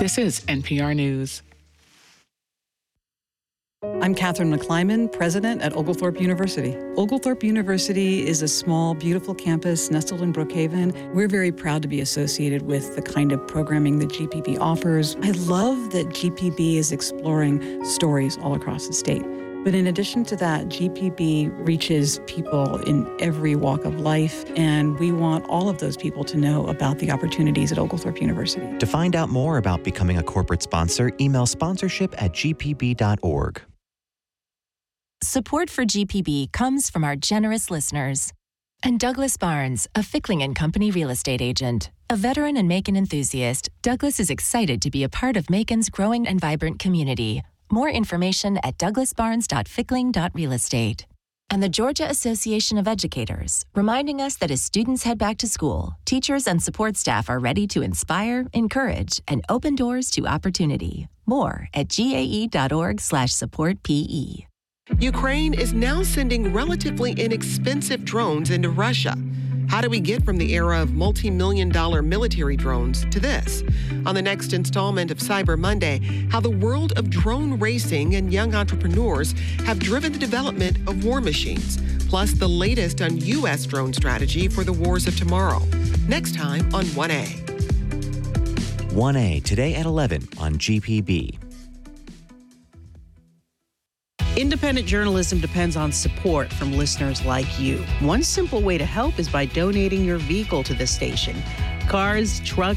This is NPR News. I'm Catherine McClyman, president at Oglethorpe University. Oglethorpe University is a small, beautiful campus nestled in Brookhaven. We're very proud to be associated with the kind of programming that GPB offers. I love that GPB is exploring stories all across the state. But in addition to that, GPB reaches people in every walk of life, and we want all of those people to know about the opportunities at Oglethorpe University. To find out more about becoming a corporate sponsor, email sponsorship@gpb.org. Support for GPB comes from our generous listeners. And Douglas Barnes, a Fickling & Company real estate agent. A veteran and Macon enthusiast, Douglas is excited to be a part of Macon's growing and vibrant community. More information at douglasbarnes.fickling.realestate. And the Georgia Association of Educators, reminding us that as students head back to school, teachers and support staff are ready to inspire, encourage, and open doors to opportunity. More at gae.org/supportpe. Ukraine is now sending relatively inexpensive drones into Russia. How do we get from the era of multi-million-dollar military drones to this? On the next installment of Cyber Monday, how the world of drone racing and young entrepreneurs have driven the development of war machines, plus the latest on U.S. drone strategy for the wars of tomorrow. Next time on 1A. 1A, today at 11 on GPB. Independent journalism depends on support from listeners like you. One simple way to help is by donating your vehicle to the station. Cars, trucks,